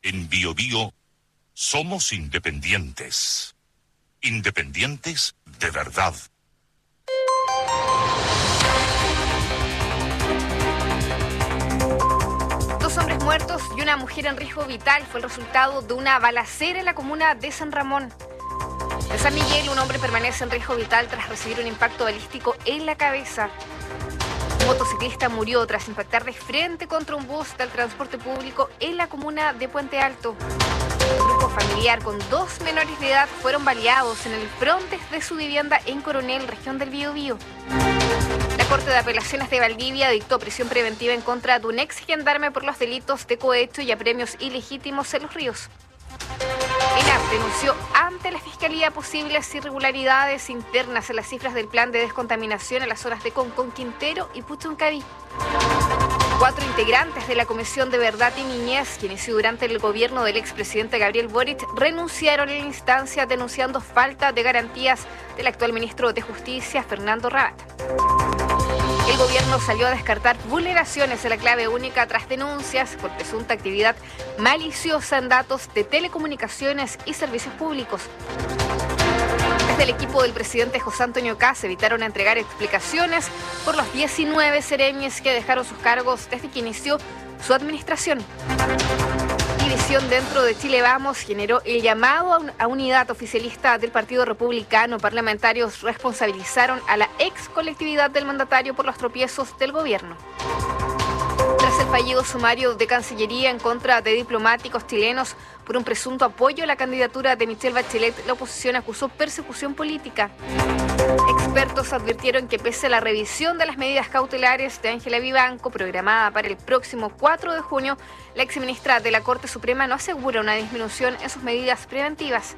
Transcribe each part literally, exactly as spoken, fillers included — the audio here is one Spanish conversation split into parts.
En Bio Bio somos independientes. Independientes de verdad. Dos hombres muertos y una mujer en riesgo vital fue el resultado de una balacera en la comuna de San Ramón. En San Miguel, un hombre permanece en riesgo vital tras recibir un impacto balístico en la cabeza. Un motociclista murió tras impactar de frente contra un bus del transporte público en la comuna de Puente Alto. Un grupo familiar con dos menores de edad fueron baleados en el frontis de su vivienda en Coronel, región del Biobío. La Corte de Apelaciones de Valdivia dictó prisión preventiva en contra de un ex gendarme por los delitos de cohecho y apremios ilegítimos en Los Ríos. ENAP denunció ante la Fiscalía posibles irregularidades internas en las cifras del plan de descontaminación en las zonas de Concón, Quintero y Puchuncaví. Cuatro integrantes de la Comisión de Verdad y Niñez, que inició durante el gobierno del expresidente Gabriel Boric, renunciaron en la instancia denunciando falta de garantías del actual ministro de Justicia, Fernando Rabat. El gobierno salió a descartar vulneraciones de la clave única tras denuncias por presunta actividad maliciosa en datos de telecomunicaciones y servicios públicos. Desde el equipo del presidente José Antonio Kast evitaron entregar explicaciones por los diecinueve sereñes que dejaron sus cargos desde que inició su administración. División dentro de Chile Vamos generó el llamado a, un, a unidad oficialista del Partido Republicano. Parlamentarios responsabilizaron a la ex colectividad del mandatario por los tropiezos del gobierno. Tras el fallido sumario de Cancillería en contra de diplomáticos chilenos por un presunto apoyo a la candidatura de Michelle Bachelet, la oposición acusó persecución política. Expertos advirtieron que pese a la revisión de las medidas cautelares de Ángela Vivanco, programada para el próximo cuatro de junio, la exministra de la Corte Suprema no asegura una disminución en sus medidas preventivas.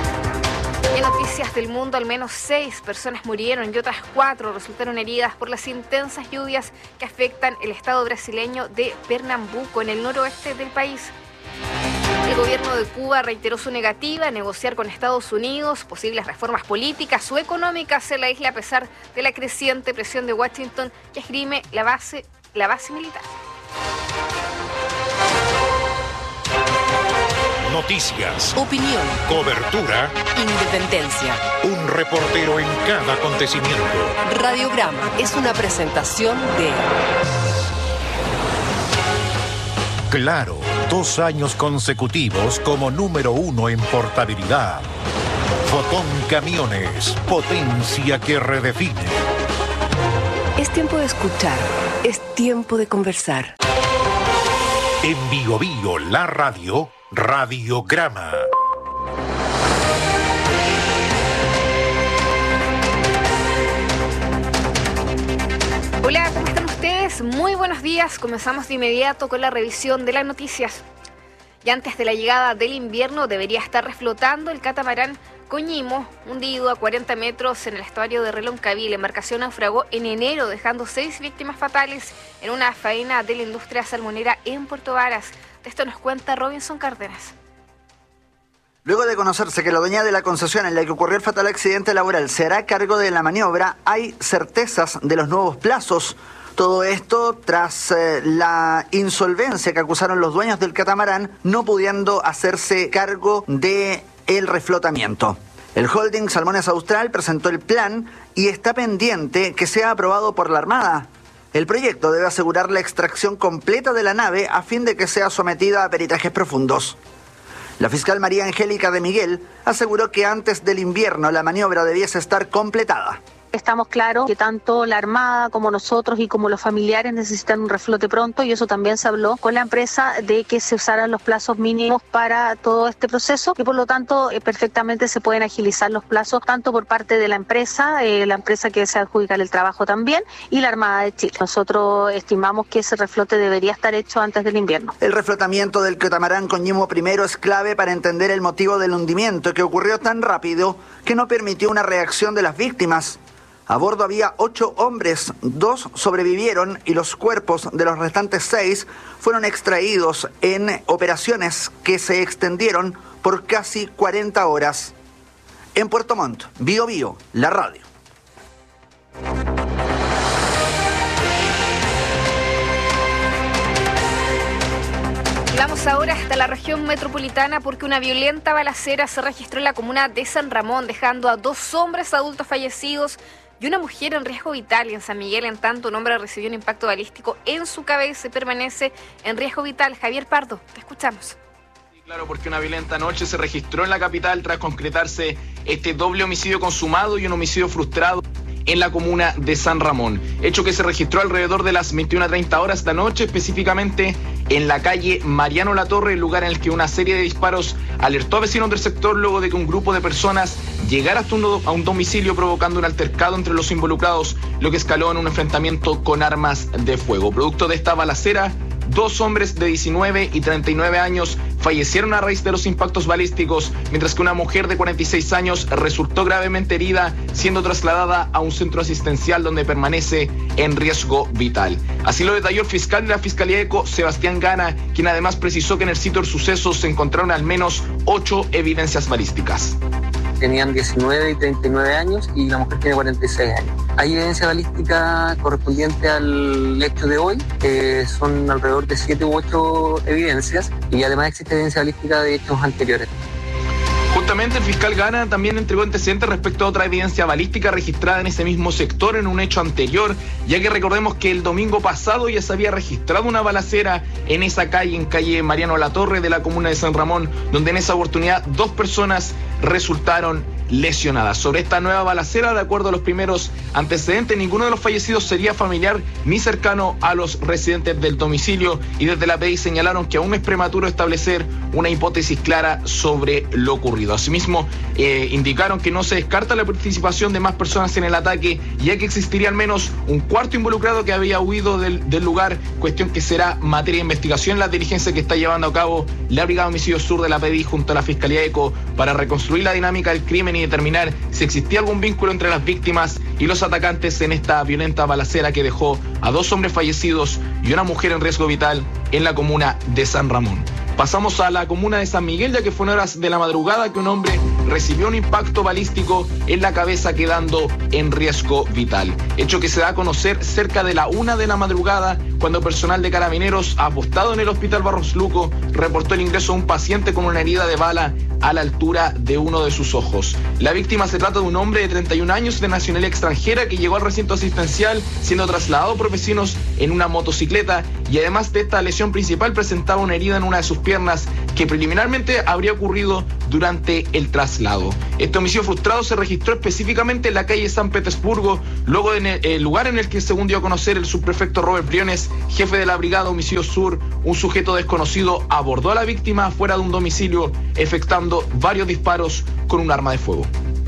En noticias del mundo, al menos seis personas murieron y otras cuatro resultaron heridas por las intensas lluvias que afectan el estado brasileño de Pernambuco, en el noroeste del país. El gobierno de Cuba reiteró su negativa a negociar con Estados Unidos posibles reformas políticas o económicas en la isla a pesar de la creciente presión de Washington que esgrime la base, la base militar. Noticias, opinión, cobertura, independencia. Un reportero en cada acontecimiento. Radiograma es una presentación de Claro, dos años consecutivos como número uno en portabilidad. Fotón Camiones, potencia que redefine. Es tiempo de escuchar, es tiempo de conversar. En Bio Bio, la radio, Radiograma. Hola, ¿cómo están ustedes? Muy buenos días. Comenzamos de inmediato con la revisión de las noticias. Y antes de la llegada del invierno debería estar reflotando el catamarán Coñimo, hundido a cuarenta metros en el estuario de Reloncaví. La embarcación naufragó en enero, dejando seis víctimas fatales en una faena de la industria salmonera en Puerto Varas. De esto nos cuenta Robinson Cárdenas. Luego de conocerse que la dueña de la concesión en la que ocurrió el fatal accidente laboral se hará cargo de la maniobra, hay certezas de los nuevos plazos. Todo esto tras eh, la insolvencia que acusaron los dueños del catamarán, no pudiendo hacerse cargo de el reflotamiento. El holding Salmones Austral presentó el plan y está pendiente que sea aprobado por la Armada. El proyecto debe asegurar la extracción completa de la nave a fin de que sea sometida a peritajes profundos. La fiscal María Angélica de Miguel aseguró que antes del invierno la maniobra debiese estar completada. Estamos claros que tanto la Armada como nosotros y como los familiares necesitan un reflote pronto, y eso también se habló con la empresa de que se usaran los plazos mínimos para todo este proceso, y por lo tanto eh, perfectamente se pueden agilizar los plazos tanto por parte de la empresa, eh, la empresa que se adjudica el trabajo también, y la Armada de Chile. Nosotros estimamos que ese reflote debería estar hecho antes del invierno. El reflotamiento del catamarán Coñimo primero es clave para entender el motivo del hundimiento, que ocurrió tan rápido que no permitió una reacción de las víctimas. A bordo había ocho hombres, dos sobrevivieron y los cuerpos de los restantes seis fueron extraídos en operaciones que se extendieron por casi cuarenta horas. En Puerto Montt, Bio Bio, la radio. Vamos ahora hasta la región metropolitana porque una violenta balacera se registró en la comuna de San Ramón, dejando a dos hombres adultos fallecidos y una mujer en riesgo vital. Y en San Miguel, en tanto, un hombre recibió un impacto balístico en su cabeza y permanece en riesgo vital. Javier Pardo, te escuchamos. Claro, porque una violenta noche se registró en la capital tras concretarse este doble homicidio consumado y un homicidio frustrado en la comuna de San Ramón. Hecho que se registró alrededor de las veintiuna treinta horas esta noche, específicamente en la calle Mariano Latorre, el lugar en el que una serie de disparos alertó a vecinos del sector luego de que un grupo de personas llegara hasta un, a un domicilio provocando un altercado entre los involucrados, lo que escaló en un enfrentamiento con armas de fuego. Producto de esta balacera, dos hombres de diecinueve y treinta y nueve años fallecieron a raíz de los impactos balísticos, mientras que una mujer de cuarenta y seis años resultó gravemente herida, siendo trasladada a un centro asistencial donde permanece en riesgo vital. Así lo detalló el fiscal de la Fiscalía ECO, Sebastián Gana, quien además precisó que en el sitio del suceso se encontraron al menos ocho evidencias balísticas. Tenían diecinueve y treinta y nueve años y la mujer tiene cuarenta y seis años. Hay evidencia balística correspondiente al hecho de hoy, eh, son alrededor de siete u ocho evidencias y además existe evidencia balística de hechos anteriores. Justamente el fiscal Gana también entregó antecedentes respecto a otra evidencia balística registrada en ese mismo sector en un hecho anterior, ya que recordemos que el domingo pasado ya se había registrado una balacera en esa calle, en calle Mariano Latorre de la comuna de San Ramón, donde en esa oportunidad dos personas resultaron lesionadas. Sobre esta nueva balacera, de acuerdo a los primeros antecedentes, ninguno de los fallecidos sería familiar ni cercano a los residentes del domicilio, y desde la P D I señalaron que aún es prematuro establecer una hipótesis clara sobre lo ocurrido. Asimismo, eh, indicaron que no se descarta la participación de más personas en el ataque, ya que existiría al menos un cuarto involucrado que había huido del, del lugar, cuestión que será materia de investigación en la diligencia que está llevando a cabo la Brigada Homicidio Sur de la P D I junto a la Fiscalía ECO para reconstruir la dinámica del crimen y determinar si existía algún vínculo entre las víctimas y los atacantes en esta violenta balacera que dejó a dos hombres fallecidos y una mujer en riesgo vital en la comuna de San Ramón. Pasamos a la comuna de San Miguel, ya que fue en horas de la madrugada que un hombre recibió un impacto balístico en la cabeza, quedando en riesgo vital. Hecho que se da a conocer cerca de la una de la madrugada, cuando personal de Carabineros, apostado en el Hospital Barros Luco, reportó el ingreso de un paciente con una herida de bala a la altura de uno de sus ojos. La víctima se trata de un hombre de treinta y un años de nacionalidad extranjera que llegó al recinto asistencial siendo trasladado por vecinos en una motocicleta, y además de esta lesión principal presentaba una herida en una de sus piernas que preliminarmente habría ocurrido durante el traslado. Este homicidio frustrado se registró específicamente en la calle San Petersburgo, luego en el, el lugar en el que, según dio a conocer el subprefecto Robert Briones, jefe de la Brigada Homicidio Sur, un sujeto desconocido abordó a la víctima fuera de un domicilio, efectuando varios disparos con un arma de fuego.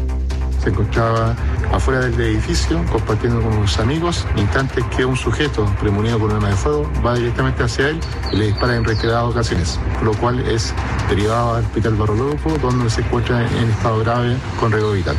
Se encontraba afuera del edificio compartiendo con unos amigos, instantes que un sujeto premunido con un arma de fuego va directamente hacia él y le dispara en reiteradas ocasiones, por lo cual es derivado al Hospital Barros Luco, donde se encuentra en estado grave con riesgo vital.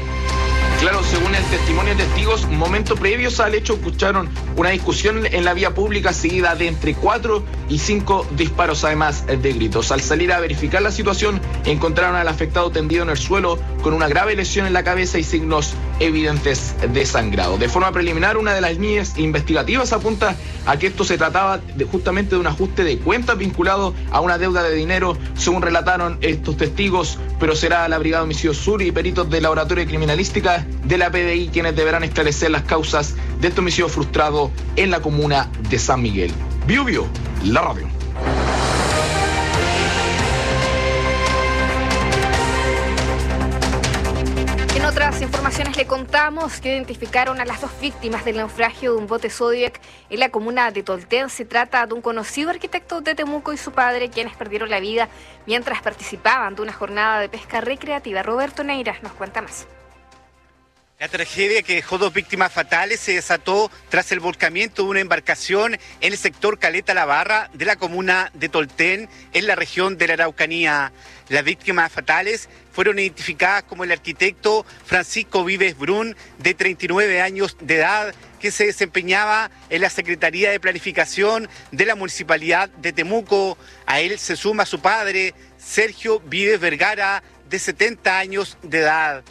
Claro, según el testimonio de testigos, momentos previos al hecho escucharon una discusión en la vía pública seguida de entre cuatro y cinco disparos, además de gritos. Al salir a verificar la situación, encontraron al afectado tendido en el suelo con una grave lesión en la cabeza y signos evidentes de sangrado. De forma preliminar, una de las líneas investigativas apunta a que esto se trataba de, justamente de un ajuste de cuentas vinculado a una deuda de dinero, según relataron estos testigos, pero será la Brigada Homicidio Sur y peritos del Laboratorio de Criminalística de la P D I quienes deberán esclarecer las causas de este homicidio frustrado en la comuna de San Miguel. Bio Bio, la radio. En otras informaciones le contamos que identificaron a las dos víctimas del naufragio de un bote Zodiac en la comuna de Tolten. Se trata de un conocido arquitecto de Temuco y su padre, quienes perdieron la vida mientras participaban de una jornada de pesca recreativa. Roberto Neira nos cuenta más. La tragedia que dejó dos víctimas fatales se desató tras el volcamiento de una embarcación en el sector Caleta La Barra de la comuna de Tolten, en la región de la Araucanía. Las víctimas fatales fueron identificadas como el arquitecto Francisco Vives Brun, de treinta y nueve años de edad, que se desempeñaba en la Secretaría de Planificación de la Municipalidad de Temuco. A él se suma su padre, Sergio Vives Vergara, de setenta años de edad.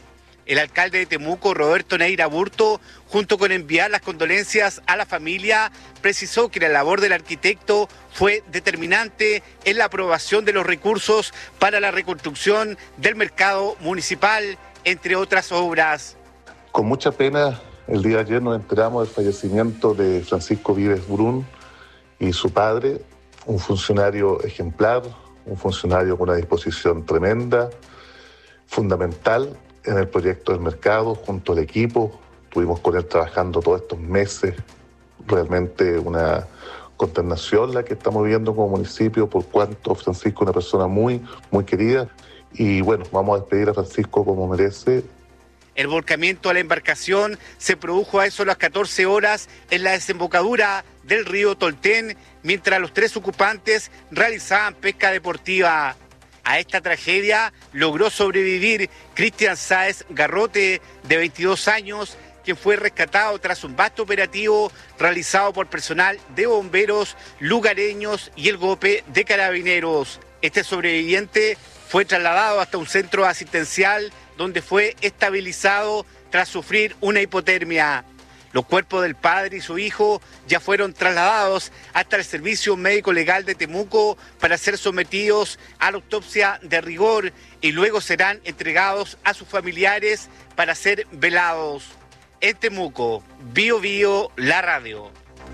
El alcalde de Temuco, Roberto Neira Burto, junto con enviar las condolencias a la familia, precisó que la labor del arquitecto fue determinante en la aprobación de los recursos para la reconstrucción del mercado municipal, entre otras obras. Con mucha pena, el día de ayer nos enteramos del fallecimiento de Francisco Vives Brun y su padre, un funcionario ejemplar, un funcionario con una disposición tremenda, fundamental en el proyecto del mercado, junto al equipo. Estuvimos con él trabajando todos estos meses. Realmente una consternación la que estamos viviendo como municipio, por cuanto Francisco es una persona muy, muy querida. Y bueno, vamos a despedir a Francisco como merece. El volcamiento a la embarcación se produjo a eso las catorce horas en la desembocadura del río Tolten, mientras los tres ocupantes realizaban pesca deportiva. A esta tragedia logró sobrevivir Cristian Sáez Garrote, de veintidós años, quien fue rescatado tras un vasto operativo realizado por personal de bomberos, lugareños y el GOPE de Carabineros. Este sobreviviente fue trasladado hasta un centro asistencial donde fue estabilizado tras sufrir una hipotermia. Los cuerpos del padre y su hijo ya fueron trasladados hasta el Servicio Médico Legal de Temuco para ser sometidos a la autopsia de rigor y luego serán entregados a sus familiares para ser velados. En Temuco, Bio Bio, la radio.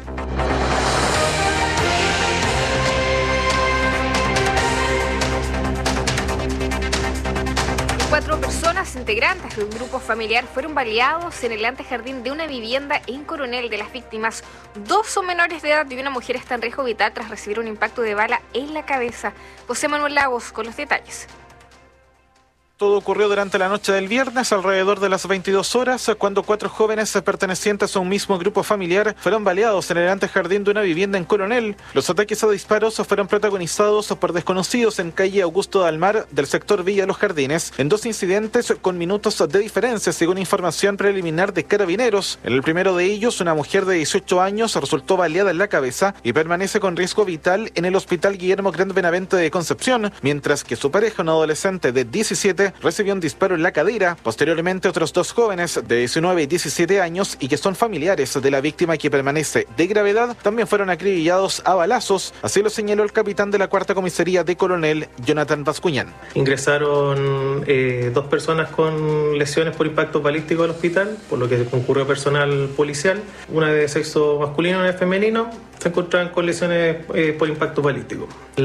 Cuatro personas integrantes de un grupo familiar fueron baleados en el antejardín de una vivienda en Coronel. De las víctimas, dos son menores de edad y una mujer está en riesgo vital tras recibir un impacto de bala en la cabeza. José Manuel Lagos con los detalles. Todo ocurrió durante la noche del viernes, alrededor de las veintidós horas, cuando cuatro jóvenes pertenecientes a un mismo grupo familiar fueron baleados en el antejardín de una vivienda en Coronel. Los ataques a disparos fueron protagonizados por desconocidos en calle Augusto Dalmar del sector Villa Los Jardines, en dos incidentes con minutos de diferencia, según información preliminar de Carabineros. En el primero de ellos, una mujer de dieciocho años resultó baleada en la cabeza y permanece con riesgo vital en el Hospital Guillermo Grant Benavente de Concepción, mientras que su pareja, un adolescente de diecisiete, recibió un disparo en la cadera. Posteriormente, otros dos jóvenes de diecinueve y diecisiete años y que son familiares de la víctima, que permanece de gravedad, también fueron acribillados a balazos. Así lo señaló el capitán de la cuarta comisaría de Coronel, Jonathan Bascuñán. Ingresaron eh, dos personas con lesiones por impacto balístico al hospital, por lo que concurrió personal policial, una de sexo masculino y una de femenino. Se encontraban con lesiones eh, por impacto balístico.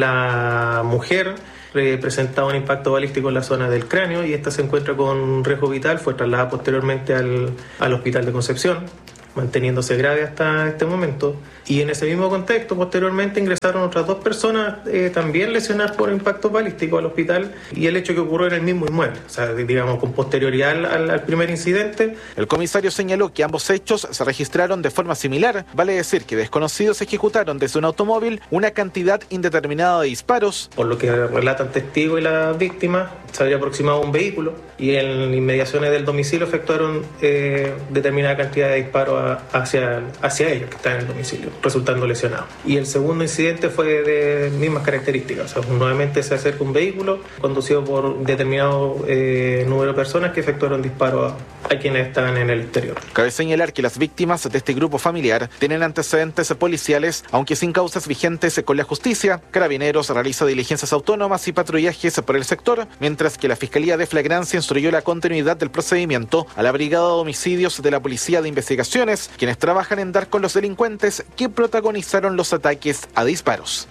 La mujer presentaba un impacto balístico en la zona del cráneo y esta se encuentra con riesgo vital. Fue trasladada posteriormente al, al hospital de Concepción, manteniéndose grave hasta este momento. Y en ese mismo contexto, posteriormente ingresaron otras dos personas eh, también lesionadas por impacto balístico al hospital, y el hecho que ocurrió en el mismo inmueble, o sea, digamos, con posterioridad al, al primer incidente. El comisario señaló que ambos hechos se registraron de forma similar, vale decir que desconocidos ejecutaron desde un automóvil una cantidad indeterminada de disparos. Por lo que relatan testigos y la víctima, se habría aproximado un vehículo y en inmediaciones del domicilio efectuaron eh, determinada cantidad de disparos a, hacia, hacia ellos que están en el domicilio, resultando lesionados. Y el segundo incidente fue de mismas características, o sea, nuevamente se acerca un vehículo conducido por determinado eh, número de personas que efectuaron disparos a, a quienes estaban en el exterior. Cabe señalar que las víctimas de este grupo familiar tienen antecedentes policiales, aunque sin causas vigentes con la justicia. Carabineros realiza diligencias autónomas y patrullajes por el sector, mientras que la Fiscalía de Flagrancia instruyó la continuidad del procedimiento a la Brigada de Homicidios de la Policía de Investigaciones, quienes trabajan en dar con los delincuentes que protagonizaron los ataques a disparos.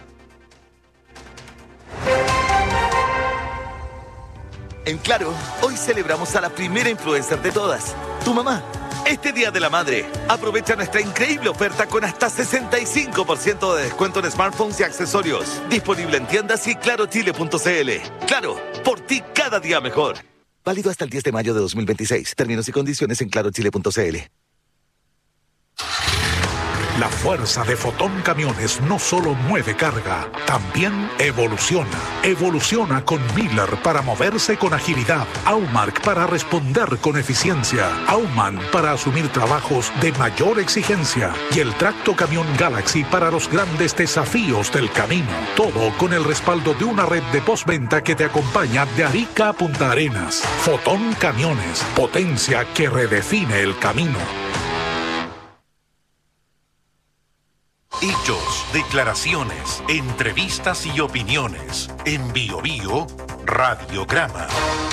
En Claro, hoy celebramos a la primera influencer de todas, tu mamá. Este Día de la Madre, aprovecha nuestra increíble oferta con hasta sesenta y cinco por ciento de descuento en smartphones y accesorios. Disponible en tiendas y claro chile punto c l. Claro, por ti cada día mejor. Válido hasta el diez de mayo de dos mil veintiséis. Términos y condiciones en claro chile punto c l. La fuerza de Fotón Camiones no solo mueve carga, también evoluciona. Evoluciona con Miller para moverse con agilidad, Aumark para responder con eficiencia, Auman para asumir trabajos de mayor exigencia y el Tracto Camión Galaxy para los grandes desafíos del camino. Todo con el respaldo de una red de postventa que te acompaña de Arica a Punta Arenas. Fotón Camiones, potencia que redefine el camino. Hechos, declaraciones, entrevistas y opiniones. En Bio Bio, Radiograma.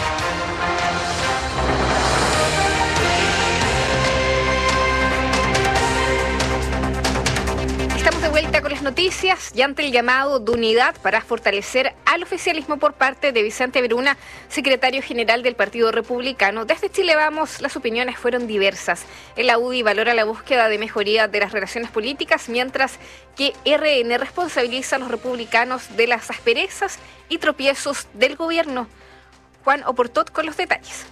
Estamos de vuelta con las noticias y ante el llamado de unidad para fortalecer al oficialismo por parte de Vicente Bruna, secretario general del Partido Republicano. Desde Chile Vamos, las opiniones fueron diversas. El A U D I valora la búsqueda de mejoría de las relaciones políticas, mientras que R N responsabiliza a los republicanos de las asperezas y tropiezos del gobierno. Juan Oportot con los detalles.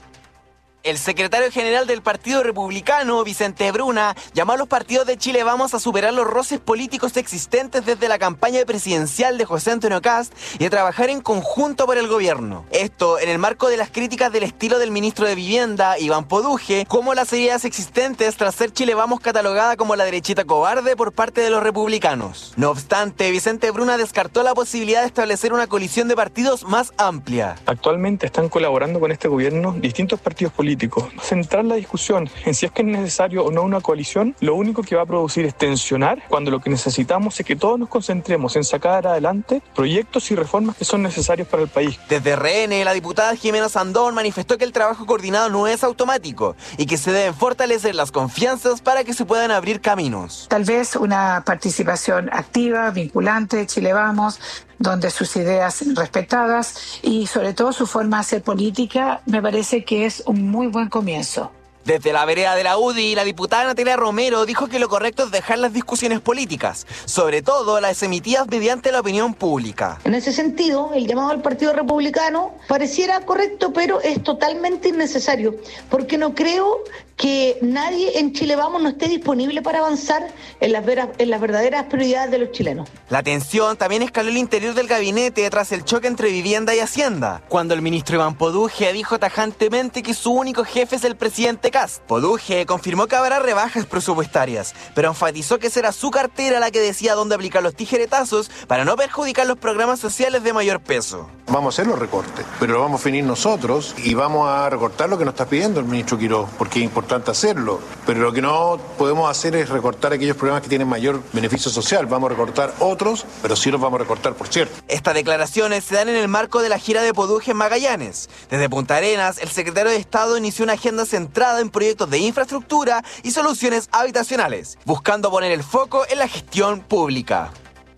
El secretario general del Partido Republicano, Vicente Bruna, llamó a los partidos de Chile Vamos a superar los roces políticos existentes desde la campaña presidencial de José Antonio Kast y a trabajar en conjunto por el gobierno. Esto en el marco de las críticas del estilo del ministro de Vivienda, Iván Poduje, como las ideas existentes tras ser Chile Vamos catalogada como la derechita cobarde por parte de los republicanos. No obstante, Vicente Bruna descartó la posibilidad de establecer una coalición de partidos más amplia. Actualmente están colaborando con este gobierno distintos partidos políticos. Centrar la discusión en si es que es necesario o no una coalición, lo único que va a producir es tensionar, cuando lo que necesitamos es que todos nos concentremos en sacar adelante proyectos y reformas que son necesarios para el país. Desde R N, la diputada Jimena Sandón manifestó que el trabajo coordinado no es automático y que se deben fortalecer las confianzas para que se puedan abrir caminos. Tal vez una participación activa, vinculante de Chile Vamos, donde sus ideas sean respetadas y sobre todo su forma de hacer política, me parece que es un muy buen comienzo. Desde la vereda de la U D I, la diputada Natalia Romero dijo que lo correcto es dejar las discusiones políticas, sobre todo las emitidas mediante la opinión pública. En ese sentido, el llamado al Partido Republicano pareciera correcto, pero es totalmente innecesario, porque no creo que nadie en Chile Vamos no esté disponible para avanzar en las, veras, en las verdaderas prioridades de los chilenos. La tensión también escaló el interior del gabinete tras el choque entre Vivienda y Hacienda, cuando el ministro Iván Poduje dijo tajantemente que su único jefe es el presidente Kast. Poduje confirmó que habrá rebajas presupuestarias, pero enfatizó que será su cartera la que decida dónde aplicar los tijeretazos para no perjudicar los programas sociales de mayor peso. Vamos a hacer los recortes, pero lo vamos a definir nosotros y vamos a recortar lo que nos está pidiendo el ministro Quiroz, porque es importante hacerlo, pero lo que no podemos hacer es recortar aquellos programas que tienen mayor beneficio social. Vamos a recortar otros, pero sí los vamos a recortar, por cierto. Estas declaraciones se dan en el marco de la gira de Poduje en Magallanes. Desde Punta Arenas, el secretario de Estado inició una agenda centrada en proyectos de infraestructura y soluciones habitacionales, buscando poner el foco en la gestión pública.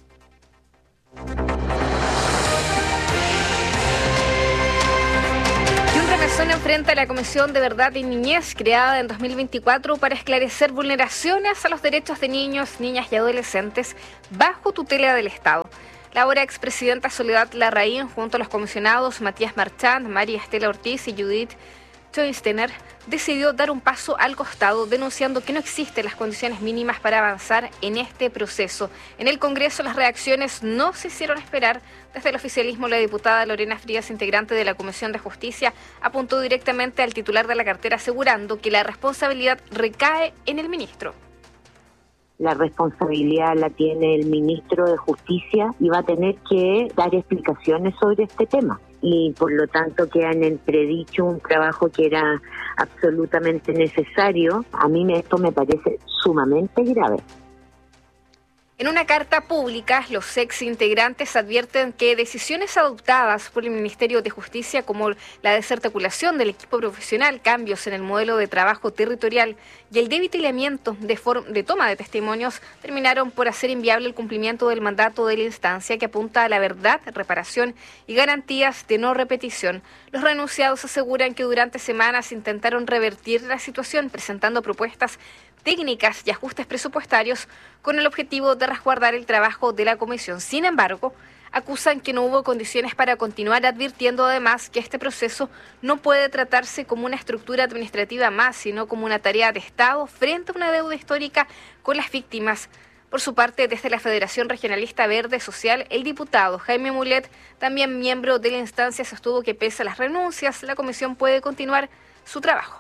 Persona enfrenta a la Comisión de Verdad y Niñez creada en dos mil veinticuatro para esclarecer vulneraciones a los derechos de niños, niñas y adolescentes bajo tutela del Estado. La ahora expresidenta Soledad Larraín, junto a los comisionados Matías Marchand, María Estela Ortiz y Judith Choistener, decidió dar un paso al costado, denunciando que no existen las condiciones mínimas para avanzar en este proceso. En el Congreso las reacciones no se hicieron esperar. Desde el oficialismo, la diputada Lorena Frías, integrante de la Comisión de Justicia, apuntó directamente al titular de la cartera, asegurando que la responsabilidad recae en el ministro. La responsabilidad la tiene el ministro de Justicia y va a tener que dar explicaciones sobre este tema. Y por lo tanto queda en entredicho un trabajo que era absolutamente necesario. A mí esto me parece sumamente grave. En una carta pública, los ex integrantes advierten que decisiones adoptadas por el Ministerio de Justicia, como la desarticulación del equipo profesional, cambios en el modelo de trabajo territorial y el debilitamiento de, de toma de testimonios, terminaron por hacer inviable el cumplimiento del mandato de la instancia, que apunta a la verdad, reparación y garantías de no repetición. Los renunciados aseguran que durante semanas intentaron revertir la situación, presentando propuestas técnicas y ajustes presupuestarios con el objetivo de resguardar el trabajo de la comisión. Sin embargo, acusan que no hubo condiciones para continuar, advirtiendo además que este proceso no puede tratarse como una estructura administrativa más, sino como una tarea de Estado frente a una deuda histórica con las víctimas. Por su parte, desde la Federación Regionalista Verde Social, el diputado Jaime Mulet, también miembro de la instancia, sostuvo que pese a las renuncias, la comisión puede continuar su trabajo.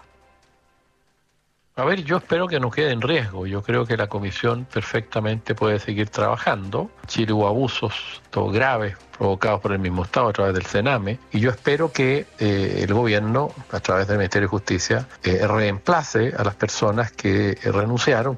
A ver, yo espero que no quede en riesgo. Yo creo que la comisión perfectamente puede seguir trabajando. Chile hubo abusos, todos graves, provocados por el mismo Estado a través del CENAME. Y yo espero que eh, el gobierno, a través del Ministerio de Justicia, eh, reemplace a las personas que eh, renunciaron.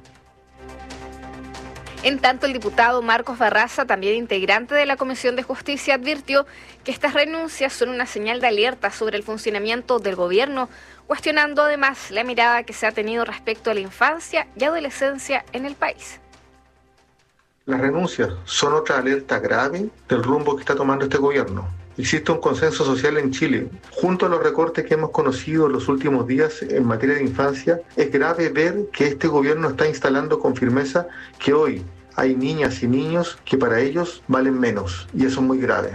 En tanto, el diputado Marcos Barraza, también integrante de la Comisión de Justicia, advirtió que estas renuncias son una señal de alerta sobre el funcionamiento del gobierno, cuestionando además la mirada que se ha tenido respecto a la infancia y adolescencia en el país. Las renuncias son otra alerta grave del rumbo que está tomando este gobierno. Existe un consenso social en Chile. Junto a los recortes que hemos conocido en los últimos días en materia de infancia, es grave ver que este gobierno está instalando con firmeza que hoy hay niñas y niños que para ellos valen menos, y eso es muy grave.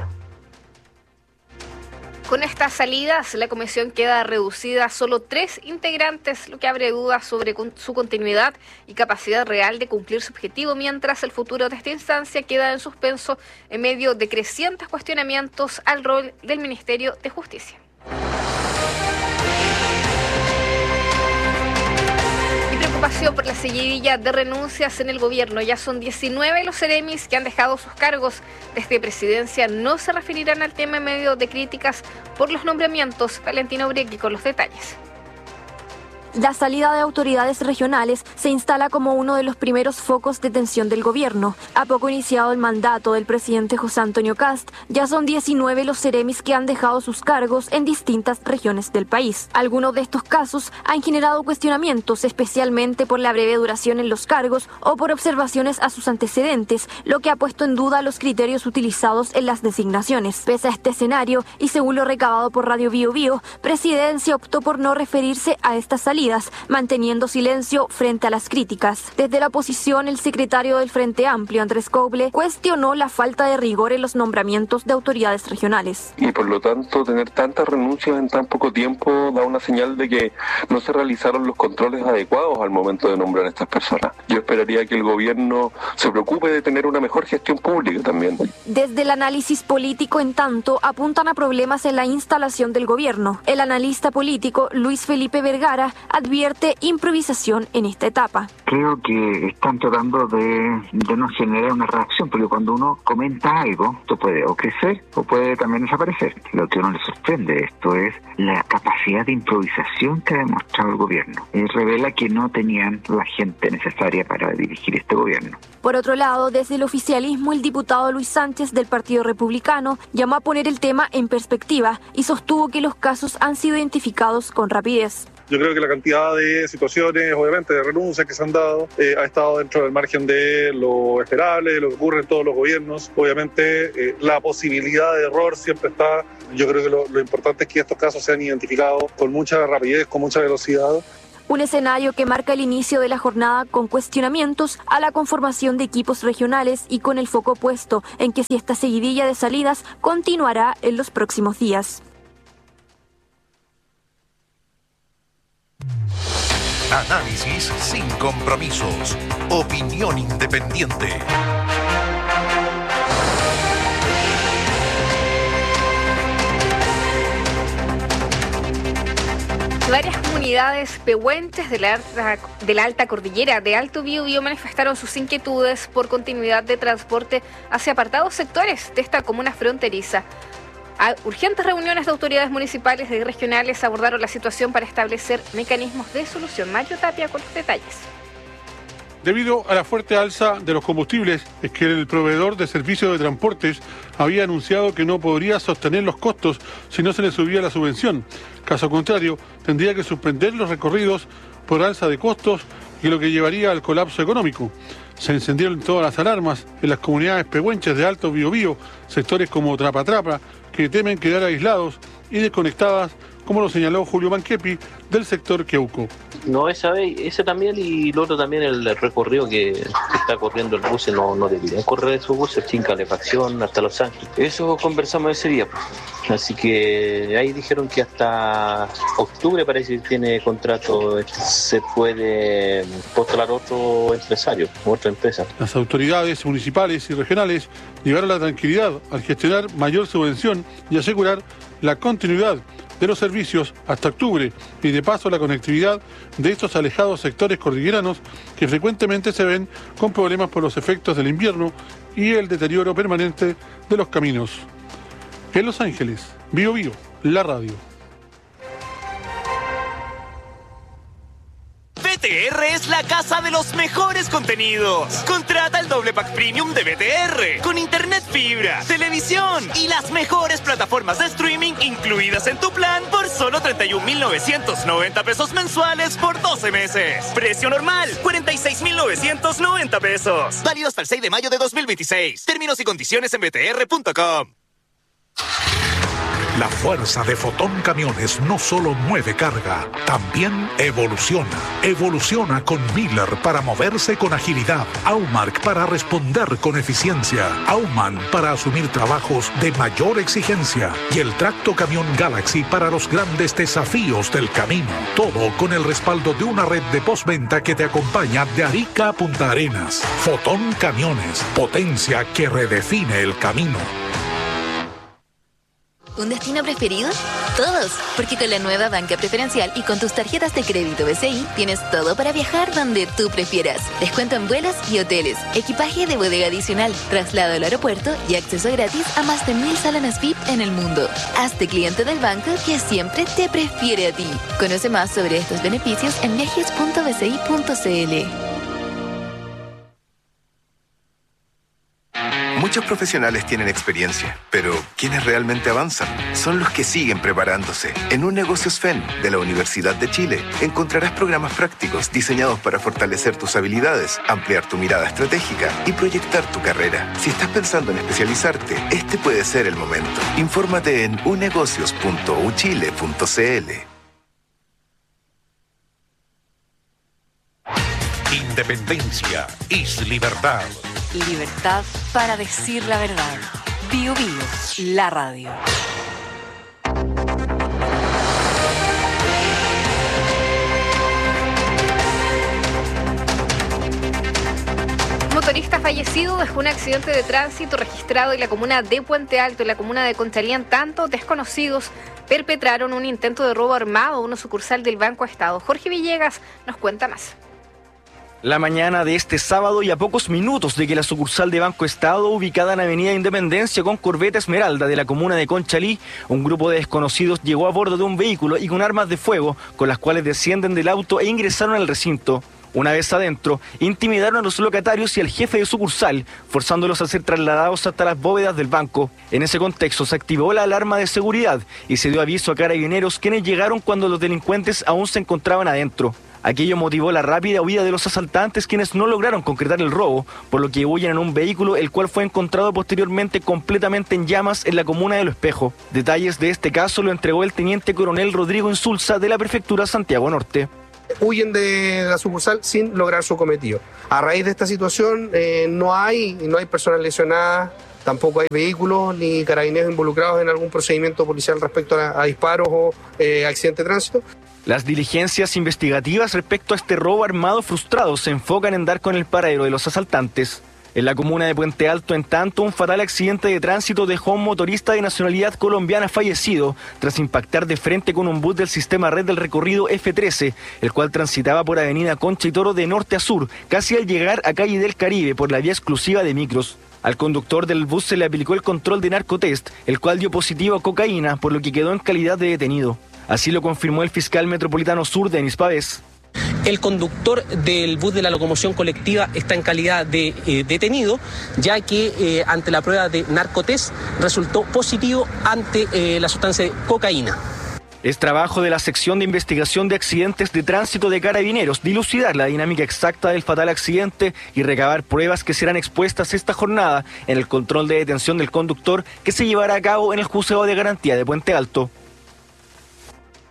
Con estas salidas, la comisión queda reducida a solo tres integrantes, lo que abre dudas sobre su continuidad y capacidad real de cumplir su objetivo, mientras el futuro de esta instancia queda en suspenso en medio de crecientes cuestionamientos al rol del Ministerio de Justicia. Preocupación por la seguidilla de renuncias en el gobierno. Ya son diecinueve los seremis que han dejado sus cargos. Desde Presidencia no se referirán al tema en medio de críticas por los nombramientos. Valentina Uregui con los detalles. La salida de autoridades regionales se instala como uno de los primeros focos de tensión del gobierno. A poco iniciado el mandato del presidente José Antonio Kast, ya son diecinueve los seremis que han dejado sus cargos en distintas regiones del país. Algunos de estos casos han generado cuestionamientos, especialmente por la breve duración en los cargos o por observaciones a sus antecedentes, lo que ha puesto en duda los criterios utilizados en las designaciones. Pese a este escenario, y según lo recabado por Radio Bio Bio, Presidencia optó por no referirse a estas salidas, manteniendo silencio frente a las críticas. Desde la oposición, el secretario del Frente Amplio, Andrés Coble, cuestionó la falta de rigor en los nombramientos de autoridades regionales. Y por lo tanto, tener tantas renuncias en tan poco tiempo da una señal de que no se realizaron los controles adecuados al momento de nombrar a estas personas. Yo esperaría que el gobierno se preocupe de tener una mejor gestión pública también. Desde el análisis político, en tanto, apuntan a problemas en la instalación del gobierno. El analista político Luis Felipe Vergara advierte improvisación en esta etapa. Creo que están tratando de, de no generar una reacción, porque cuando uno comenta algo, esto puede o crecer o puede también desaparecer. Lo que a uno le sorprende de esto es la capacidad de improvisación que ha demostrado el gobierno. Eh, revela que no tenían la gente necesaria para dirigir este gobierno. Por otro lado, desde el oficialismo, el diputado Luis Sánchez del Partido Republicano llamó a poner el tema en perspectiva y sostuvo que los casos han sido identificados con rapidez. Yo creo que la cantidad de situaciones, obviamente, de renuncias que se han dado, eh, ha estado dentro del margen de lo esperable, de lo que ocurre en todos los gobiernos. Obviamente, eh, la posibilidad de error siempre está. Yo creo que lo, lo importante es que estos casos sean identificados con mucha rapidez, con mucha velocidad. Un escenario que marca el inicio de la jornada con cuestionamientos a la conformación de equipos regionales y con el foco puesto en que si esta seguidilla de salidas continuará en los próximos días. Análisis sin compromisos. Opinión independiente. Varias comunidades pehuenches de la, alta, de la alta cordillera de Alto Biobío manifestaron sus inquietudes por continuidad de transporte hacia apartados sectores de esta comuna fronteriza. A urgentes reuniones de autoridades municipales y regionales abordaron la situación para establecer mecanismos de solución. Mario Tapia con los detalles. Debido a la fuerte alza de los combustibles, es que el proveedor de servicios de transportes había anunciado que no podría sostener los costos si no se le subía la subvención. Caso contrario, tendría que suspender los recorridos por alza de costos, y lo que llevaría al colapso económico. Se encendieron todas las alarmas en las comunidades pehuenches de Alto Biobío, sectores como Trapa Trapa, que temen quedar aislados y desconectadas como lo señaló Julio Manquepi del sector Queuco. No, esa vez, ese también, y lo otro también, el recorrido que, que está corriendo el bus, no, no deberían correr esos buses sin calefacción hasta Los Ángeles. Eso conversamos ese día, pues. Así que ahí dijeron que hasta octubre parece que tiene contrato, se puede postular otro empresario, otra empresa. Las autoridades municipales y regionales llevaron la tranquilidad al gestionar mayor subvención y asegurar la continuidad de los servicios hasta octubre y de paso la conectividad de estos alejados sectores cordilleranos que frecuentemente se ven con problemas por los efectos del invierno y el deterioro permanente de los caminos. En Los Ángeles, Bio Bio, la radio. B T R es la casa de los mejores contenidos. Contrata el doble pack premium de B T R con internet fibra, televisión y las mejores plataformas de streaming incluidas en tu plan por solo treinta y un mil novecientos noventa pesos mensuales por doce meses. Precio normal, cuarenta y seis mil novecientos noventa pesos. Válido hasta el seis de mayo de dos mil veintiséis. Términos y condiciones en b t r punto com. La fuerza de Fotón Camiones no solo mueve carga, también evoluciona. Evoluciona con Miller para moverse con agilidad, Aumark para responder con eficiencia, Auman para asumir trabajos de mayor exigencia y el Tracto Camión Galaxy para los grandes desafíos del camino. Todo con el respaldo de una red de postventa que te acompaña de Arica a Punta Arenas. Fotón Camiones, potencia que redefine el camino. ¿Un destino preferido? Todos, porque con la nueva banca preferencial y con tus tarjetas de crédito B C I tienes todo para viajar donde tú prefieras. Descuento en vuelos y hoteles, equipaje de bodega adicional, traslado al aeropuerto y acceso gratis a más de mil salones V I P en el mundo. Hazte cliente del banco que siempre te prefiere a ti. Conoce más sobre estos beneficios en viajes punto b c i punto c l. Muchos profesionales tienen experiencia, pero quienes realmente avanzan son los que siguen preparándose. En Un Negocios F E N de la Universidad de Chile encontrarás programas prácticos diseñados para fortalecer tus habilidades, ampliar tu mirada estratégica y proyectar tu carrera. Si estás pensando en especializarte, este puede ser el momento. Infórmate en u negocios punto u chile punto c l. Independencia es libertad. Libertad para decir la verdad. Bio Bio, la radio. Un motorista fallecido después de un accidente de tránsito registrado en la comuna de Puente Alto, en la comuna de Conchalí. En tanto, desconocidos perpetraron un intento de robo armado a una sucursal del Banco Estado. Jorge Villegas nos cuenta más. La mañana de este sábado y a pocos minutos de que la sucursal de Banco Estado, ubicada en Avenida Independencia con Corbeta Esmeralda de la comuna de Conchalí, un grupo de desconocidos llegó a bordo de un vehículo y con armas de fuego, con las cuales descienden del auto e ingresaron al recinto. Una vez adentro, intimidaron a los locatarios y al jefe de sucursal, forzándolos a ser trasladados hasta las bóvedas del banco. En ese contexto se activó la alarma de seguridad y se dio aviso a carabineros, quienes llegaron cuando los delincuentes aún se encontraban adentro. Aquello motivó la rápida huida de los asaltantes, quienes no lograron concretar el robo, por lo que huyen en un vehículo, el cual fue encontrado posteriormente completamente en llamas en la comuna de Lo Espejo. Detalles de este caso lo entregó el teniente coronel Rodrigo Insulza de la prefectura Santiago Norte. Huyen de la sucursal sin lograr su cometido. A raíz de esta situación eh, no hay, no hay personas lesionadas, tampoco hay vehículos ni carabineros involucrados en algún procedimiento policial respecto a, a disparos o eh, accidente de tránsito. Las diligencias investigativas respecto a este robo armado frustrado se enfocan en dar con el paradero de los asaltantes. En la comuna de Puente Alto, en tanto, un fatal accidente de tránsito dejó a un motorista de nacionalidad colombiana fallecido tras impactar de frente con un bus del sistema red del recorrido F trece, el cual transitaba por Avenida Concha y Toro de norte a sur, casi al llegar a Calle del Caribe por la vía exclusiva de micros. Al conductor del bus se le aplicó el control de narcotest, el cual dio positivo a cocaína, por lo que quedó en calidad de detenido. Así lo confirmó el fiscal metropolitano sur, Denis Pavés. El conductor del bus de la locomoción colectiva está en calidad de eh, detenido, ya que eh, ante la prueba de narcotest resultó positivo ante eh, la sustancia de cocaína. Es trabajo de la sección de investigación de accidentes de tránsito de Carabineros dilucidar la dinámica exacta del fatal accidente y recabar pruebas que serán expuestas esta jornada en el control de detención del conductor, que se llevará a cabo en el Juzgado de Garantía de Puente Alto.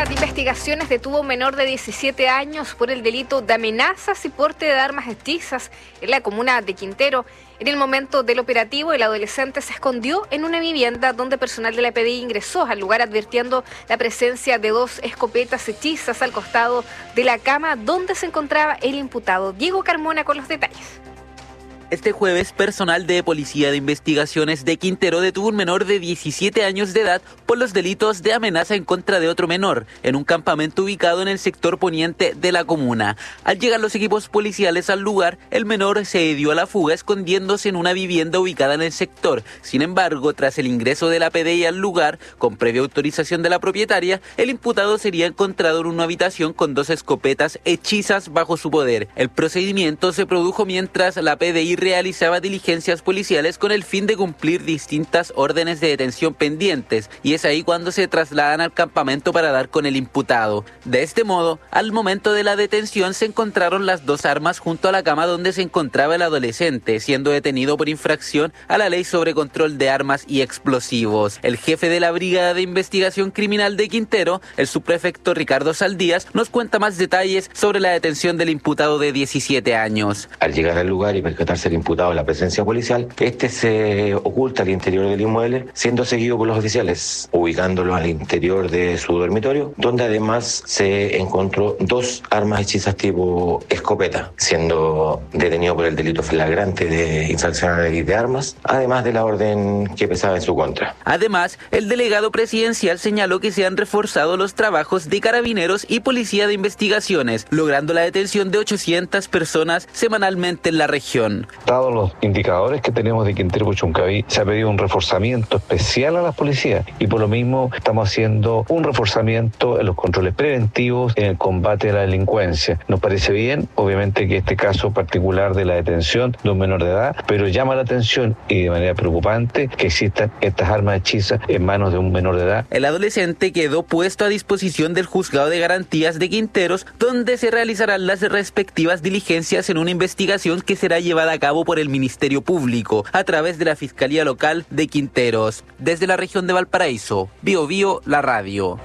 Brigada de Investigaciones detuvo a un menor de diecisiete años por el delito de amenazas y porte de armas hechizas en la comuna de Quintero. En el momento del operativo, el adolescente se escondió en una vivienda donde personal de la P D I ingresó al lugar advirtiendo la presencia de dos escopetas hechizas al costado de la cama donde se encontraba el imputado. Diego Carmona con los detalles. Este jueves, personal de Policía de Investigaciones de Quintero detuvo a un menor de diecisiete años de edad por los delitos de amenaza en contra de otro menor en un campamento ubicado en el sector poniente de la comuna. Al llegar los equipos policiales al lugar, el menor se dio a la fuga escondiéndose en una vivienda ubicada en el sector. Sin embargo, tras el ingreso de la P D I al lugar, con previa autorización de la propietaria, el imputado sería encontrado en una habitación con dos escopetas hechizas bajo su poder. El procedimiento se produjo mientras la P D I realizaba diligencias policiales con el fin de cumplir distintas órdenes de detención pendientes, y es ahí cuando se trasladan al campamento para dar con el imputado. De este modo, al momento de la detención se encontraron las dos armas junto a la cama donde se encontraba el adolescente, siendo detenido por infracción a la ley sobre control de armas y explosivos. El jefe de la Brigada de Investigación Criminal de Quintero, el subprefecto Ricardo Saldías, nos cuenta más detalles sobre la detención del imputado de diecisiete años. Al llegar al lugar y percatarse el imputado en la presencia policial, este se oculta al interior del inmueble, siendo seguido por los oficiales, ubicándolo al interior de su dormitorio, donde además se encontró dos armas hechizas tipo escopeta, siendo detenido por el delito flagrante de infracción a la ley de armas, además de la orden que pesaba en su contra. Además, el delegado presidencial señaló que se han reforzado los trabajos de carabineros y policía de investigaciones, logrando la detención de ochocientas personas semanalmente en la región. Dados los indicadores que tenemos de Quintero Puchuncaví, se ha pedido un reforzamiento especial a las policías y por lo mismo estamos haciendo un reforzamiento en los controles preventivos en el combate a la delincuencia. Nos parece bien, obviamente, que este caso particular de la detención de un menor de edad, pero llama la atención y de manera preocupante que existan estas armas hechizas en manos de un menor de edad. El adolescente quedó puesto a disposición del Juzgado de Garantías de Quinteros, donde se realizarán las respectivas diligencias en una investigación que será llevada a cabo por el Ministerio Público a través de la Fiscalía Local de Quinteros. Desde la región de Valparaíso, Bio Bio, la radio.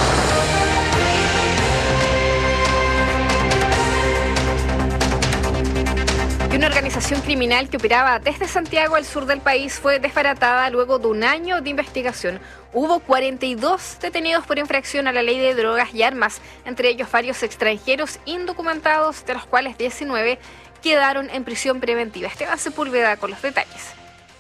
Y una organización criminal que operaba desde Santiago al sur del país fue desbaratada luego de un año de investigación. Hubo cuarenta y dos detenidos por infracción a la ley de drogas y armas, entre ellos varios extranjeros indocumentados, de los cuales diecinueve quedaron en prisión preventiva. Esteban Sepúlveda con los detalles.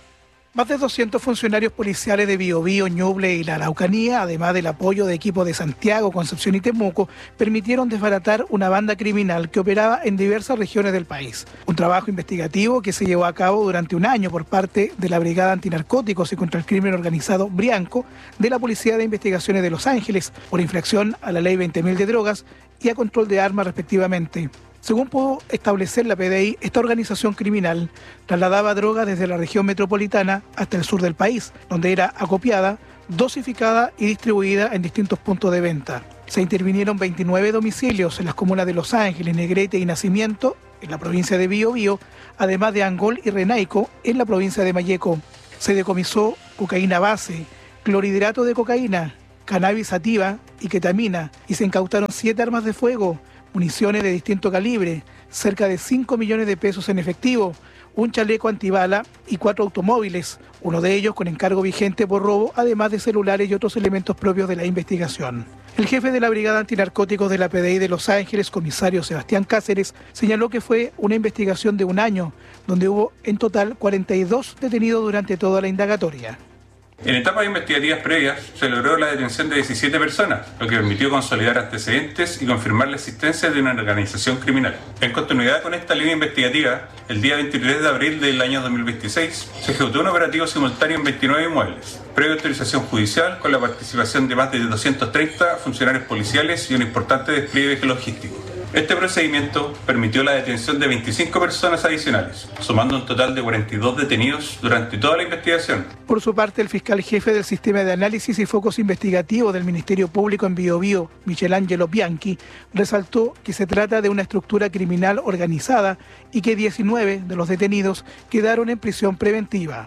Más de doscientos funcionarios policiales de Biobío, Ñuble y la Araucanía, además del apoyo de equipos de Santiago, Concepción y Temuco, permitieron desbaratar una banda criminal que operaba en diversas regiones del país. Un trabajo investigativo que se llevó a cabo durante un año por parte de la Brigada Antinarcóticos y contra el Crimen Organizado Brianco de la Policía de Investigaciones de Los Ángeles por infracción a la Ley veinte mil de drogas y a control de armas respectivamente. Según pudo establecer la P D I, esta organización criminal trasladaba droga desde la región metropolitana hasta el sur del país, donde era acopiada, dosificada y distribuida en distintos puntos de venta. Se intervinieron veintinueve domicilios en las comunas de Los Ángeles, Negrete y Nacimiento, en la provincia de Biobío, además de Angol y Renaico, en la provincia de Malleco. Se decomisó cocaína base, clorhidrato de cocaína, cannabis sativa y ketamina, y se incautaron siete armas de fuego, municiones de distinto calibre, cerca de cinco millones de pesos en efectivo, un chaleco antibala y cuatro automóviles, uno de ellos con encargo vigente por robo, además de celulares y otros elementos propios de la investigación. El jefe de la Brigada Antinarcóticos de la P D I de Los Ángeles, comisario Sebastián Cáceres, señaló que fue una investigación de un año, donde hubo en total cuarenta y dos detenidos durante toda la indagatoria. En etapas investigativas previas se logró la detención de diecisiete personas, lo que permitió consolidar antecedentes y confirmar la existencia de una organización criminal. En continuidad con esta línea investigativa, el día veintitrés de abril del año dos mil veintiséis se ejecutó un operativo simultáneo en veintinueve inmuebles, previa autorización judicial con la participación de más de doscientos treinta funcionarios policiales y un importante despliegue logístico. Este procedimiento permitió la detención de veinticinco personas adicionales, sumando un total de cuarenta y dos detenidos durante toda la investigación. Por su parte, el fiscal jefe del Sistema de Análisis y Focos Investigativos del Ministerio Público en Biobío, Michelangelo Bianchi, resaltó que se trata de una estructura criminal organizada y que diecinueve de los detenidos quedaron en prisión preventiva.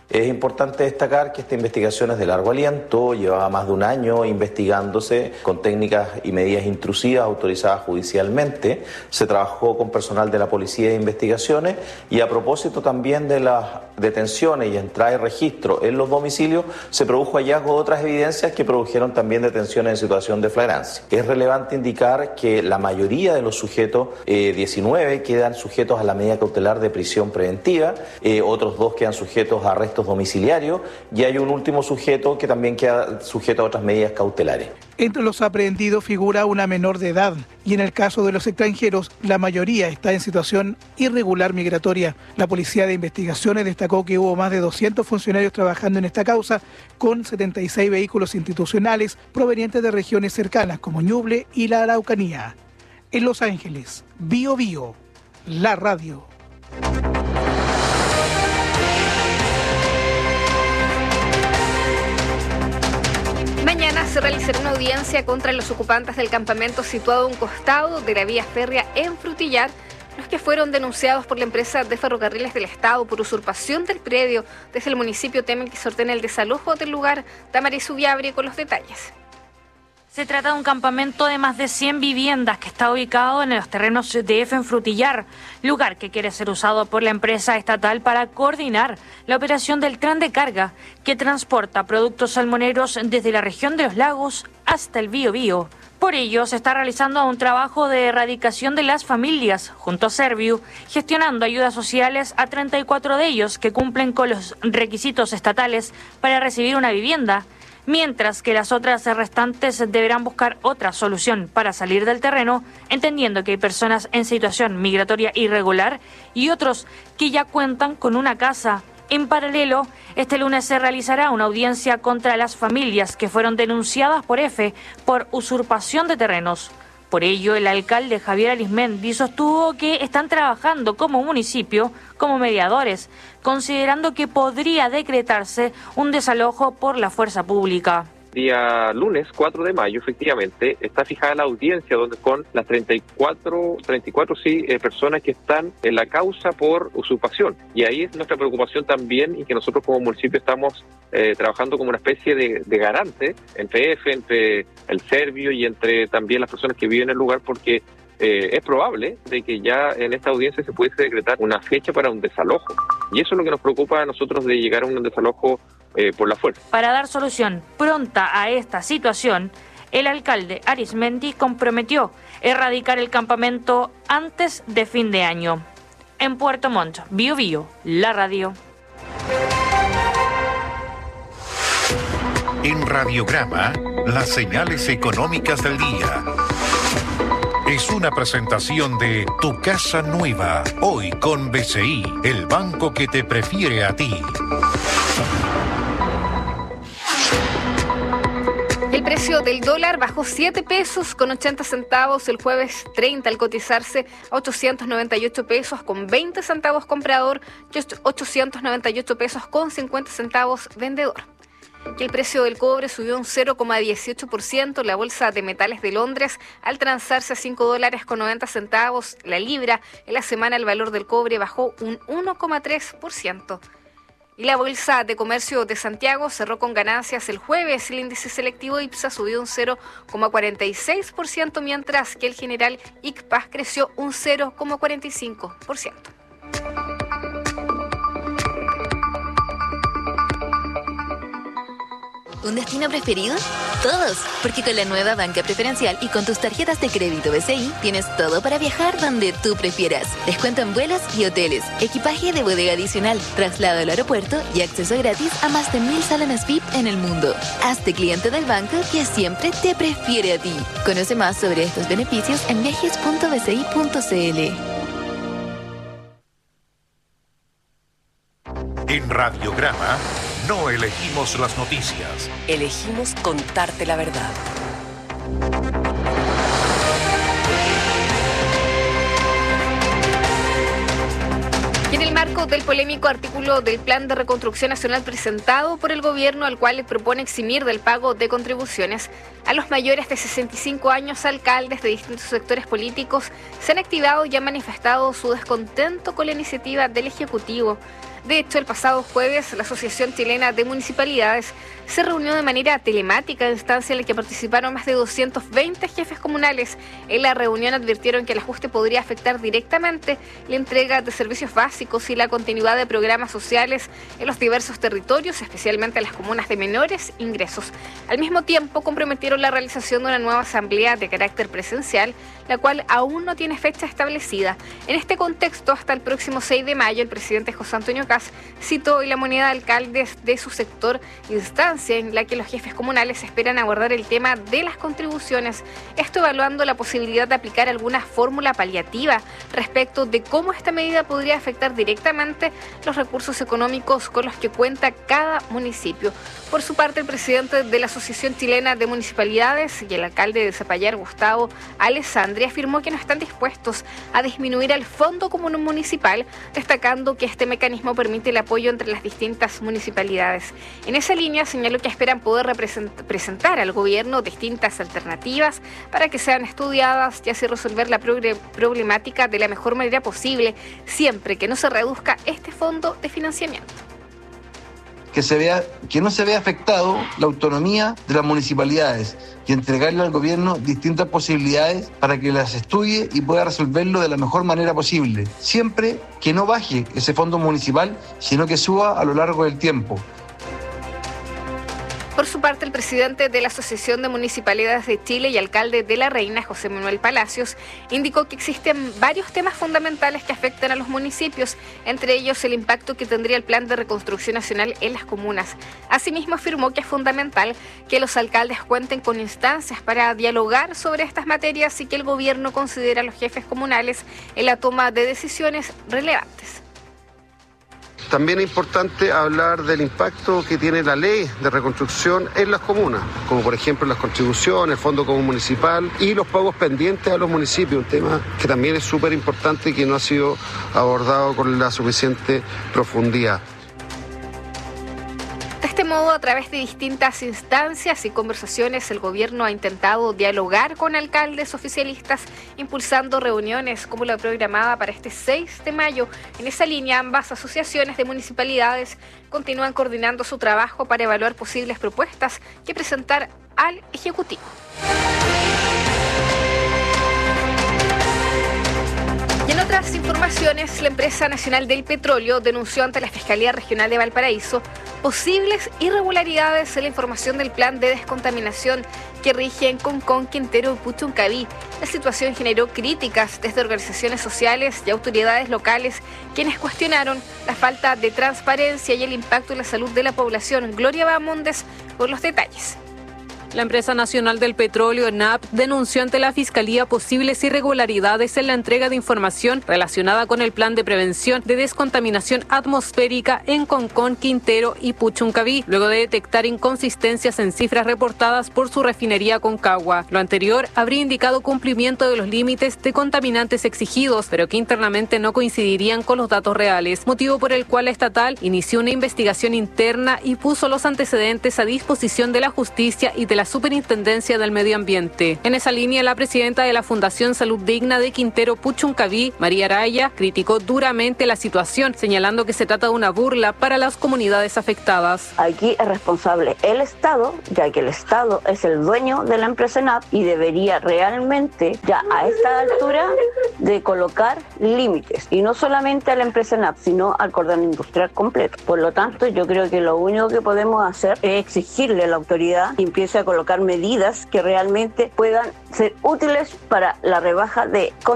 Es importante destacar que esta investigación es de largo aliento, llevaba más de un año investigándose con técnicas y medidas intrusivas autorizadas judicialmente. Se trabajó con personal de la Policía de Investigaciones y a propósito también de las detenciones y entrada y registro en los domicilios, se produjo hallazgo de otras evidencias que produjeron también detenciones en situación de flagrancia. Es relevante indicar que la mayoría de los sujetos, eh, diecinueve, quedan sujetos a la medida cautelar de prisión preventiva, eh, otros dos quedan sujetos a arrestos domiciliarios y hay un último sujeto que también queda sujeto a otras medidas cautelares. Entre los aprehendidos figura una menor de edad y en el caso de los extranjeros, la mayoría está en situación irregular migratoria. La Policía de Investigaciones destacó que hubo más de doscientos funcionarios trabajando en esta causa con setenta y seis vehículos institucionales provenientes de regiones cercanas como Ñuble y la Araucanía. En Los Ángeles, Bio Bio, la radio. Mañana se realizará una audiencia contra los ocupantes del campamento situado a un costado de la vía férrea en Frutillar, los que fueron denunciados por la empresa de ferrocarriles del Estado por usurpación del predio. Desde el municipio temen que se ordene el desalojo del lugar. Damaris Subiabre con los detalles. Se trata de un campamento de más de cien viviendas que está ubicado en los terrenos de F en Frutillar, lugar que quiere ser usado por la empresa estatal para coordinar la operación del tren de carga que transporta productos salmoneros desde la región de los lagos hasta el Biobío. Por ello, se está realizando un trabajo de erradicación de las familias, junto a Serviu, gestionando ayudas sociales a treinta y cuatro de ellos que cumplen con los requisitos estatales para recibir una vivienda, mientras que las otras restantes deberán buscar otra solución para salir del terreno, entendiendo que hay personas en situación migratoria irregular y otros que ya cuentan con una casa. En paralelo, este lunes se realizará una audiencia contra las familias que fueron denunciadas por F por usurpación de terrenos. Por ello, el alcalde Javier Arismendi sostuvo que están trabajando como municipio, como mediadores, considerando que podría decretarse un desalojo por la fuerza pública. Día lunes cuatro de mayo, efectivamente, está fijada la audiencia donde con las treinta y cuatro, treinta y cuatro sí, eh, personas que están en la causa por usurpación. Y ahí es nuestra preocupación también y que nosotros como municipio estamos eh, trabajando como una especie de, de garante entre F, entre el Servio y entre también las personas que viven en el lugar, porque eh, es probable de que ya en esta audiencia se pudiese decretar una fecha para un desalojo. Y eso es lo que nos preocupa a nosotros de llegar a un desalojo Eh, por la fuerza. Para dar solución pronta a esta situación, el alcalde Arismendi comprometió erradicar el campamento antes de fin de año. En Puerto Montt, Bio Bio, la radio. En Radiograma, las señales económicas del día. Es una presentación de Tu Casa Nueva, hoy con B C I, el banco que te prefiere a ti. El precio del dólar bajó siete pesos con ochenta centavos el jueves treinta al cotizarse a ochocientos noventa y ocho pesos con veinte centavos comprador y ochocientos noventa y ocho pesos con cincuenta centavos vendedor. Y el precio del cobre subió un cero coma dieciocho por ciento en la Bolsa de Metales de Londres al transarse a cinco dólares con noventa centavos la libra. En la semana el valor del cobre bajó un uno coma tres por ciento. Y la Bolsa de Comercio de Santiago cerró con ganancias el jueves. El índice selectivo IPSA subió un cero coma cuarenta y seis por ciento, mientras que el general I C P A creció un cero coma cuarenta y cinco por ciento. ¿Un destino preferido? Todos, porque con la nueva banca preferencial y con tus tarjetas de crédito B C I tienes todo para viajar donde tú prefieras. Descuento en vuelos y hoteles, equipaje de bodega adicional, traslado al aeropuerto y acceso gratis a más de mil salones V I P en el mundo. Hazte cliente del banco que siempre te prefiere a ti. Conoce más sobre estos beneficios en viajes punto b c i punto c l. En Radiograma, no elegimos las noticias. Elegimos contarte la verdad. Y en el marco marco del polémico artículo del Plan de Reconstrucción Nacional presentado por el gobierno, al cual le propone eximir del pago de contribuciones a los mayores de sesenta y cinco años, alcaldes de distintos sectores políticos se han activado y han manifestado su descontento con la iniciativa del Ejecutivo. De hecho, el pasado jueves, la Asociación Chilena de Municipalidades se reunió de manera telemática, instancia en la que participaron más de doscientos veinte jefes comunales. En la reunión advirtieron que el ajuste podría afectar directamente la entrega de servicios básicos y la continuidad de programas sociales en los diversos territorios, especialmente en las comunas de menores ingresos. Al mismo tiempo, comprometieron la realización de una nueva asamblea de carácter presencial, la cual aún no tiene fecha establecida. En este contexto, hasta el próximo seis de mayo, el presidente José Antonio Kast citó hoy la moneda de alcaldes de su sector, instancia en la que los jefes comunales esperan abordar el tema de las contribuciones, esto evaluando la posibilidad de aplicar alguna fórmula paliativa respecto de cómo esta medida podría afectar directamente los recursos económicos con los que cuenta cada municipio. Por su parte, el presidente de la Asociación Chilena de Municipalidades y el alcalde de Zapallar, Gustavo Alessandri, afirmó que no están dispuestos a disminuir el fondo común municipal, destacando que este mecanismo permite el apoyo entre las distintas municipalidades. En esa línea, señaló que esperan poder presentar al gobierno distintas alternativas para que sean estudiadas y así resolver la problemática de la mejor manera posible, siempre que no se reduzca este fondo de financiamiento. Que, se vea, que no se vea afectado la autonomía de las municipalidades y entregarle al gobierno distintas posibilidades para que las estudie y pueda resolverlo de la mejor manera posible, siempre que no baje ese fondo municipal, sino que suba a lo largo del tiempo. Por su parte, el presidente de la Asociación de Municipalidades de Chile y alcalde de La Reina, José Manuel Palacios, indicó que existen varios temas fundamentales que afectan a los municipios, entre ellos el impacto que tendría el Plan de Reconstrucción Nacional en las comunas. Asimismo, afirmó que es fundamental que los alcaldes cuenten con instancias para dialogar sobre estas materias y que el gobierno considere a los jefes comunales en la toma de decisiones relevantes. También es importante hablar del impacto que tiene la ley de reconstrucción en las comunas, como por ejemplo las contribuciones, el Fondo Común Municipal y los pagos pendientes a los municipios, un tema que también es súper importante y que no ha sido abordado con la suficiente profundidad. De este modo, a través de distintas instancias y conversaciones, el gobierno ha intentado dialogar con alcaldes oficialistas, impulsando reuniones como la programada para este seis de mayo. En esa línea, ambas asociaciones de municipalidades continúan coordinando su trabajo para evaluar posibles propuestas que presentar al Ejecutivo. Y en otras informaciones, la empresa nacional del petróleo denunció ante la Fiscalía Regional de Valparaíso posibles irregularidades en la información del plan de descontaminación que rige en Concón, Quintero y Puchuncaví. La situación generó críticas desde organizaciones sociales y autoridades locales, quienes cuestionaron la falta de transparencia y el impacto en la salud de la población. Gloria Bahamondes con los detalles. La empresa nacional del petróleo, N A P, denunció ante la Fiscalía posibles irregularidades en la entrega de información relacionada con el plan de prevención de descontaminación atmosférica en Concón, Quintero y Puchuncaví, luego de detectar inconsistencias en cifras reportadas por su refinería Concagua. Lo anterior habría indicado cumplimiento de los límites de contaminantes exigidos, pero que internamente no coincidirían con los datos reales, motivo por el cual la estatal inició una investigación interna y puso los antecedentes a disposición de la justicia y de la Superintendencia del Medio Ambiente. En esa línea, la presidenta de la Fundación Salud Digna de Quintero Puchuncaví, María Araya, criticó duramente la situación, señalando que se trata de una burla para las comunidades afectadas. Aquí es responsable el Estado, ya que el Estado es el dueño de la empresa N A P y debería realmente, ya a esta altura, de colocar límites. Y no solamente a la empresa N A P, sino al cordón industrial completo. Por lo tanto, yo creo que lo único que podemos hacer es exigirle a la autoridad que empiece a colocar medidas que realmente puedan ser útiles para la rebaja de